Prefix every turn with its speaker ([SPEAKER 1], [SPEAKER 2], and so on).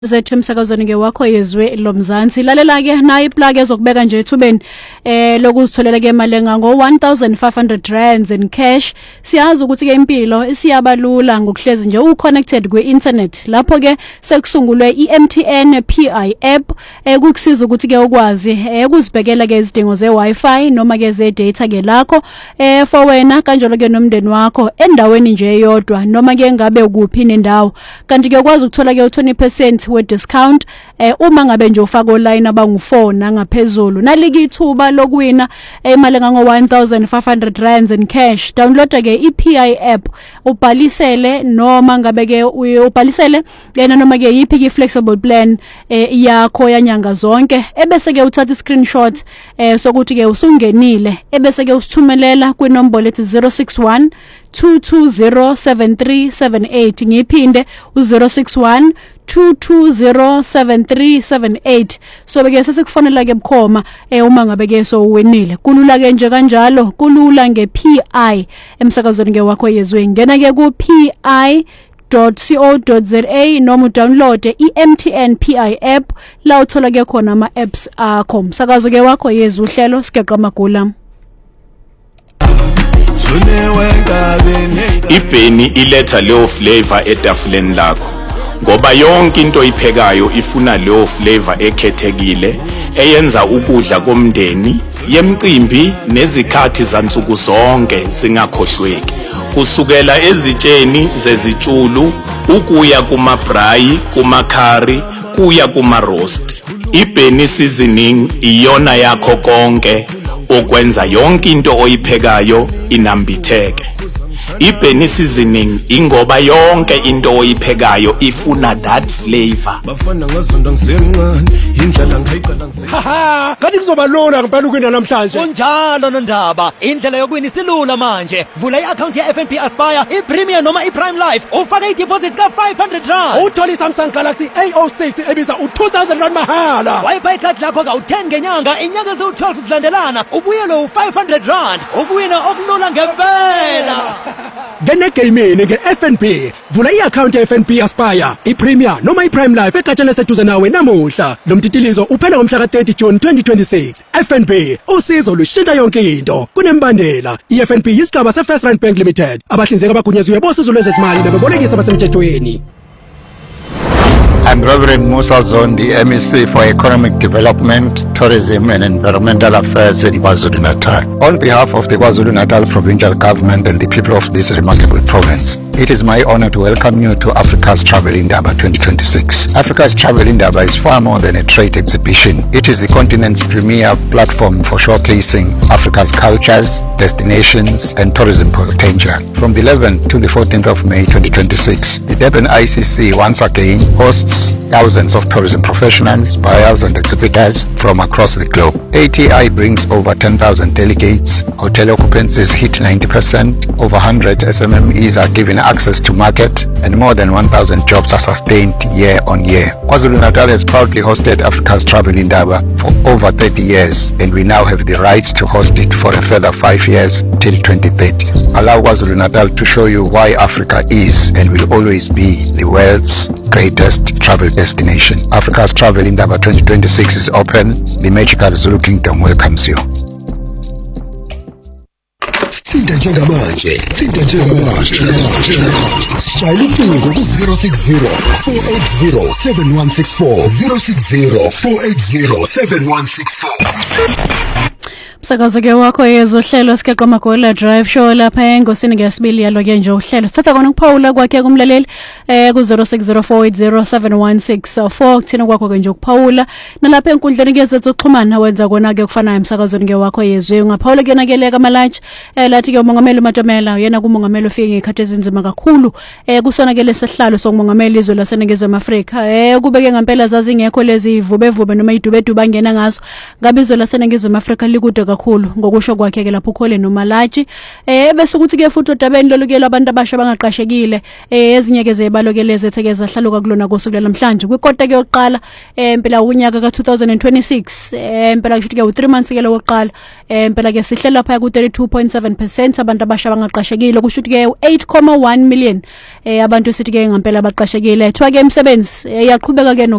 [SPEAKER 1] zethu emsakazweni ke wakho yezwe lomzansi lalela ke nayi plug ezokubeka nje ethubeni lokuzitholela ke imali engango 1500 rands in cash. Siyazi ukuthi ke impilo isiyabalula ngokuhlezi nje uconnected kwi-internet. Lapho ke sekusungulwe iMTN PI app ukukusiza ukuthi ke ukwazi ukuzibhekela ke izidingo ze-Wi-Fi noma ke ze-data ke lakho for wena kanjalo ke nomndeni wakho endaweni nje eyodwa noma ke ngabe ukuphi nendawo. Kanti ke ukwazi ukuthola ke 20% we discount uma ngabe nje ufaka online abangu4 nangaphezulu. Naliki ithuba lokuwina imali engango 1500 rands in cash. Download ke iPI app ubhalisele noma ngabe ke ubhalisele yena noma ke yipi ke flexible plan yakho yanyanga zonke ebese ke uthatha screenshot sokuthi ke usungenile ebese ke usithumelela kwinombolo ethi 061 2207378 ngiphinde u061 2207378 so beke sesikufonela ke bukhoma uma ngabe ke so uwenile kulula ke nje kanjalo kulula ngePI emsakazweni ke wakho yezwe ngena ke ku pi.co.za noma download iMTN PI app la uthola ke khona ama apps akho msakazo ke wakho yezwe uhlelo sigeqa magula.
[SPEAKER 2] Ibheni iletha leyo flavor etafuleni lakho ngoba yonke into iphekayo ifuna leyo flavor ekhethekile eyenza ukudla komndeni yemcimbi nezikhathi zansuku zonke zingakhohlweki kusukela ezitsheni zezitshulu ukuya kumabrayi kumakhari kuya kumaroast. Ibheni seasoning iyona yakho konke okwenza yonke into oyiphekayo inambitheke. Ibheni seasoning ingoba yonke into oyiphekayo ifuna that flavor.
[SPEAKER 3] Bafana ngazonda ngisemncane indlela ngiyiqala ngisemncane. Haha, kanti kuzoba lula ngempela ukwina namhlanje.
[SPEAKER 4] Kunjalo nondaba. Indlela yokwina isilula manje. Vula i-account ye-FNB Aspire, i-Premier noma i-Prime Life. Ufaka i-deposit ka 500 rand.
[SPEAKER 3] Uthola iSamsung Galaxy A06 ebiza u2000 rand mahhala.
[SPEAKER 4] Wayipa ikhadi lakho ka-10 ngenyanga, inyanga eziwu12 zilandelana. Ubuyelo u500 rand. Ukuwina okulula ngempela.
[SPEAKER 3] Ngene gaming nge-FNB. Vula i-account ye-FNB Aspire, i-Premier noma i-Prime Life egatshana seduze nawe namuhla. Lo mtitilizo uphela ngomhla ka-30 June 2026. FNB, usizo lushintsha yonke into. Kunembandela. I-FNB yisigaba se-First Rand Bank Limited. Abahlinzeki abagunyaziwe bosizo lwezezimali nababolekisi abasemthethweni.
[SPEAKER 5] I'm Reverend Musa Zondi, MEC for Economic Development, Tourism and Environmental Affairs in KwaZulu-Natal. On behalf of the KwaZulu-Natal Provincial Government and the people of this remarkable province, it is my honor to welcome you to Africa's Travel Indaba 2026. Africa's Travel Indaba is far more than a trade exhibition. It is the continent's premier platform for showcasing Africa's cultures, destinations, and tourism potential. From the 11th to the 14th of May 2026, the Durban ICC once again hosts thousands of tourism professionals, buyers, and exhibitors from across the globe. ATI brings over 10,000 delegates, hotel occupancies hit 90%, over 100 SMMEs are given access to market, and more than 1,000 jobs are sustained year on year. KwaZulu-Natal has proudly hosted Africa's Travel Indaba for over 30 years, and we now have the rights to host it for a further 5 years till 2030. Allow KwaZulu-Natal to show you why Africa is and will always be the world's greatest travel destination. Africa's Travel Indaba 2026 is open. The magical Zulu Kingdom welcomes you.
[SPEAKER 6] Sithinda njengamanje shayela ucingo ku-060 480 7164 060 480 7164.
[SPEAKER 1] Msakazo ke wakho yezohlelo sikeqa magola drive show lapha engosini ngesibili yalo ke nje uhlelo sithatha kona ukuphawula kwakhe kumlaleli ku-060480716 kuthina kwakho ke nje ukuphawula nalapha enkundleni ke zethu uxhumana wenza kona ke kufanayo emsakazweni ke wakho yezwe ungaphawula kuyona ke leka amalunch lathi ke umongameli uMatomela yena kumongameli ofike ngekhathi ezinzima kakhulu kusona ke lesihlalo sokumongameli izwe laseNingizimu Afrika kubeke ngempela zazi ngekho lezi ivube noma idube bangena ngazo ngabe izwe laseNingizimu Afrika likude kakhulu kakhulu ngokusho kwakhe ke lapho ukhole noMalaji bese ukuthi ke futhi odabeni lolukelo abantu abasha bangaqashekile ezinye ke zebalokeleze etheke zahlaluka kulona kosuku namhlanje kwikota ke yokuqala impela unyaka ka2026 impela kusho ke u3 months ke lokuqala impela ke sihlela lapha ku 32.7% abantu abasha bangaqashekile kusho ke 8.1 million abantu sithi ke ngempela abaqashekile ethwa ke imisebenzi iyaqhubeka ke